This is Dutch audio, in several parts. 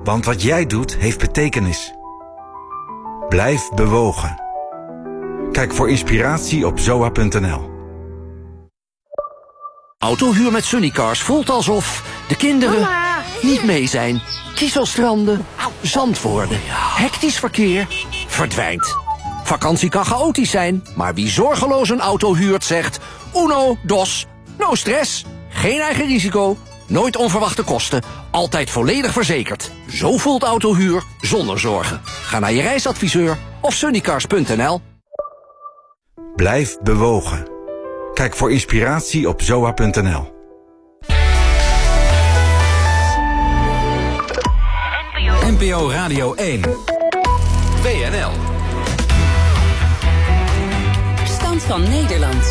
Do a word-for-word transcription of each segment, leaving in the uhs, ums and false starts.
Want wat jij doet heeft betekenis. Blijf bewogen. Kijk voor inspiratie op zoa punt n l. Autohuur met Sunnycars voelt alsof de kinderen Mama. niet mee zijn. Kieselstranden, zand worden, hectisch verkeer, verdwijnt. Vakantie kan chaotisch zijn, maar wie zorgeloos een auto huurt zegt... Uno, dos, no stress, geen eigen risico, nooit onverwachte kosten, altijd volledig verzekerd. Zo voelt autohuur zonder zorgen. Ga naar je reisadviseur of sunnycars punt n l. Blijf bewogen. Kijk voor inspiratie op zoa punt n l. N P O Radio één. W N L. Stand van Nederland.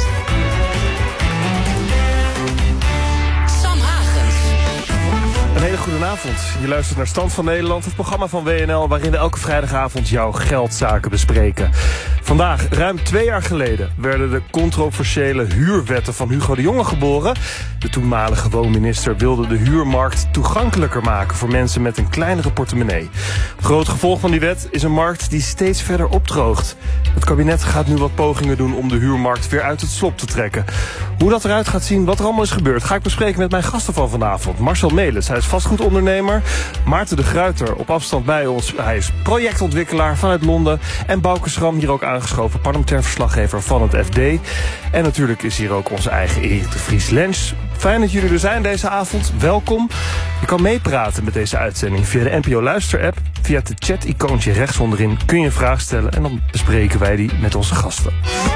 Sam Hagens. Een hele goede avond. Je luistert naar Stand van Nederland, het programma van W N L... waarin we elke vrijdagavond jouw geldzaken bespreken. Vandaag, ruim twee jaar geleden, werden de controversiële huurwetten van Hugo de Jonge geboren. De toenmalige woonminister wilde de huurmarkt toegankelijker maken voor mensen met een kleinere portemonnee. Groot gevolg van die wet is een markt die steeds verder opdroogt. Het kabinet gaat nu wat pogingen doen om de huurmarkt weer uit het slop te trekken. Hoe dat eruit gaat zien, wat er allemaal is gebeurd, ga ik bespreken met mijn gasten van vanavond. Marcel Melis, hij is vastgoedondernemer. Maarten de Gruyter, op afstand bij ons. Hij is projectontwikkelaar vanuit Londen. En Bouke Schram, hier ook aangeschoven, parlementair verslaggever van het F D. En natuurlijk is hier ook onze eigen Erik de Vries Lens. Fijn dat jullie er zijn deze avond. Welkom. Je kan meepraten met deze uitzending via de N P O Luister-app. Via het chat-icoontje rechts onderin kun je een vraag stellen. En dan bespreken wij die met onze gasten.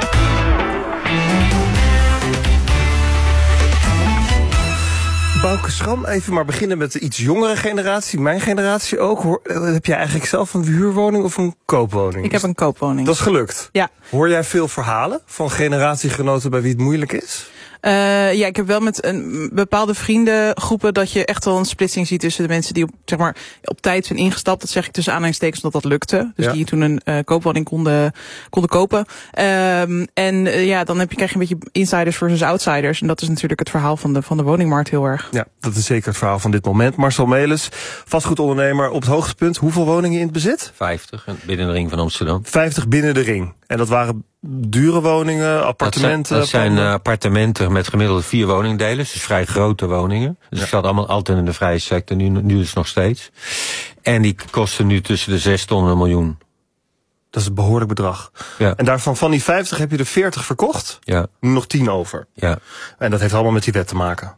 Bouke Schram, even maar beginnen met de iets jongere generatie. Mijn generatie ook. Hoor, heb jij eigenlijk zelf een huurwoning of een koopwoning? Ik heb een koopwoning. Dat is gelukt? Ja. Hoor jij veel verhalen van generatiegenoten bij wie het moeilijk is? Uh, ja, ik heb wel met een bepaalde vriendengroepen dat je echt wel een splitsing ziet tussen de mensen die op, zeg maar, op tijd zijn ingestapt. Dat zeg ik tussen aanhalingstekens omdat dat lukte. Dus ja. die toen een uh, koopwoning konden, konden kopen. Um, en uh, ja, dan heb je, krijg je een beetje insiders versus outsiders. En dat is natuurlijk het verhaal van de, van de woningmarkt heel erg. Ja, dat is zeker het verhaal van dit moment. Marcel Melis, vastgoedondernemer op het hoogtepunt. Hoeveel woningen in het bezit? vijftig binnen de ring van Amsterdam. vijftig binnen de ring. En dat waren dure woningen, appartementen? Dat zijn, dat zijn uh, appartementen met gemiddeld vier woningdelen. Dus vrij grote woningen. Dus ja. Ik zat allemaal altijd in de vrije sector, nu, nu dus nog steeds. En die kosten nu tussen de zes ton en een miljoen. Dat is een behoorlijk bedrag. Ja. En daarvan van die vijftig heb je er veertig verkocht? Ja. Nu nog tien over? Ja. En dat heeft allemaal met die wet te maken?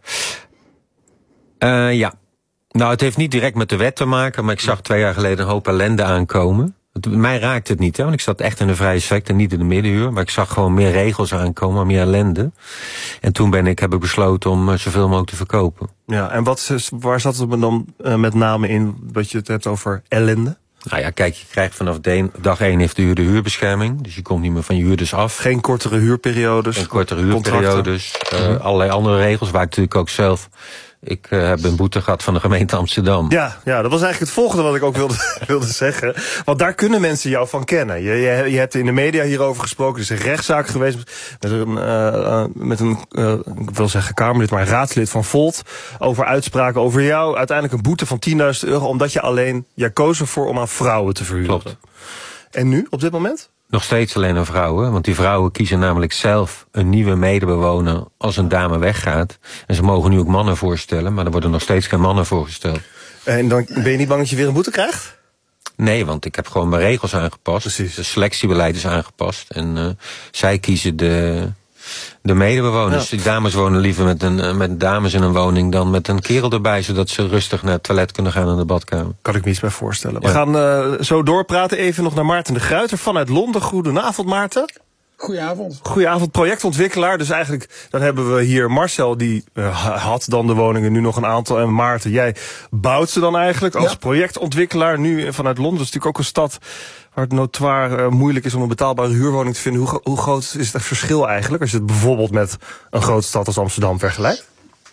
Uh, ja. Nou, het heeft niet direct met de wet te maken, maar ik zag twee jaar geleden een hoop ellende aankomen. Mij raakte het niet, hè, want ik zat echt in de vrije sector, niet in de middenhuur. Maar ik zag gewoon meer regels aankomen, meer ellende. En toen ben ik, heb ik besloten om zoveel mogelijk te verkopen. Ja, en wat, waar zat het dan uh, met name in, dat je het hebt over ellende? Nou ja, kijk, je krijgt vanaf de, dag één heeft de huur de huurbescherming. Dus je komt niet meer van je huurders af. Geen kortere huurperiodes? Geen kortere huurperiodes. Uh, allerlei andere regels, waar ik natuurlijk ook zelf... Ik uh, heb een boete gehad van de gemeente Amsterdam. Ja, ja, dat was eigenlijk het volgende wat ik ook wilde, wilde zeggen. Want daar kunnen mensen jou van kennen. Je, je, je hebt in de media hierover gesproken. Er is een rechtszaak geweest met een, uh, met een uh, ik wil zeggen Kamerlid, maar een raadslid van Volt. Over uitspraken over jou. Uiteindelijk een boete van tienduizend euro. Omdat je alleen, jij koos ervoor om aan vrouwen te verhuren. Klopt. En nu, op dit moment? Nog steeds alleen aan vrouwen, want die vrouwen kiezen namelijk zelf een nieuwe medebewoner als een dame weggaat. En ze mogen nu ook mannen voorstellen, maar er worden nog steeds geen mannen voorgesteld. En dan ben je niet bang dat je weer een boete krijgt? Nee, want ik heb gewoon mijn regels aangepast. Precies. Het selectiebeleid is aangepast en uh, zij kiezen de... De medebewoners, ja. Die dames wonen liever met, een, met dames in een woning dan met een kerel erbij, zodat ze rustig naar het toilet kunnen gaan in de badkamer. Kan ik me iets bij voorstellen. Ja. We gaan uh, zo doorpraten, even nog naar Maarten de Gruyter vanuit Londen. Goedenavond, Maarten. Goedenavond. Goedenavond, projectontwikkelaar. Dus eigenlijk, dan hebben we hier Marcel, die uh, had dan de woningen, nu nog een aantal. En Maarten, jij bouwt ze dan eigenlijk als ja. projectontwikkelaar nu vanuit Londen. Dat is natuurlijk ook een stad waar het notoir uh, moeilijk is om een betaalbare huurwoning te vinden. Hoe, hoe groot is het verschil eigenlijk, als je het bijvoorbeeld met een grote stad als Amsterdam vergelijkt?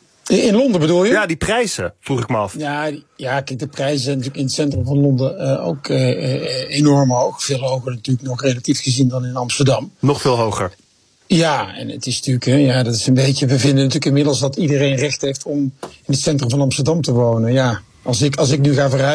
In Londen bedoel je? Ja, die prijzen, vroeg ik me af. Ja, ja, kijk, de prijzen zijn natuurlijk in het centrum van Londen uh, ook uh, enorm hoog. Veel hoger natuurlijk nog relatief gezien dan in Amsterdam. Nog veel hoger. Ja, en het is natuurlijk, hè, ja, dat is een beetje, we vinden natuurlijk inmiddels dat iedereen recht heeft om in het centrum van Amsterdam te wonen. Ja, als ik, als ik nu ga verhuizen.